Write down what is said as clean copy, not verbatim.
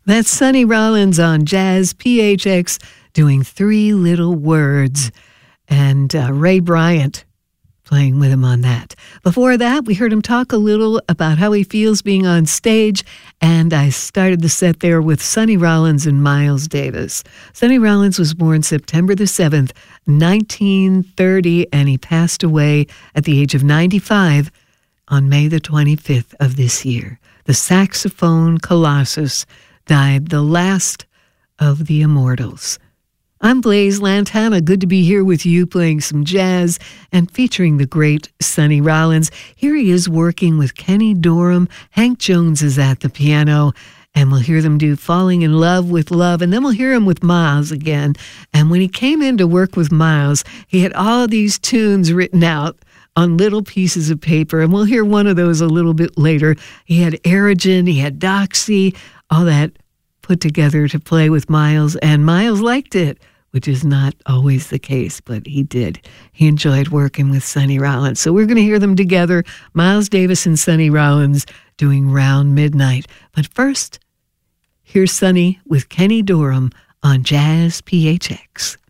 That's Sonny Rollins on Jazz PHX doing Three Little Words, and Ray Bryant playing with him on that. Before that, we heard him talk a little about how he feels being on stage, and I started the set there with Sonny Rollins and Miles Davis. Sonny Rollins was born September the 7th, 1930, and he passed away at the age of 95 on May the 25th of this year. The saxophone colossus died, the last of the immortals. I'm Blaise Lantana. Good to be here with you, playing some jazz and featuring the great Sonny Rollins. Here he is working with Kenny Dorham. Hank Jones is at the piano, and we'll hear them do Falling in Love with Love, and then we'll hear him with Miles again. And when he came in to work with Miles, he had all these tunes written out on little pieces of paper, and we'll hear one of those a little bit later. He had Erigen, he had Doxy, all that put together to play with Miles, and Miles liked it, which is not always the case, but he did. He enjoyed working with Sonny Rollins. So we're going to hear them together, Miles Davis and Sonny Rollins doing Round Midnight. But first, here's Sonny with Kenny Dorham on Jazz PHX.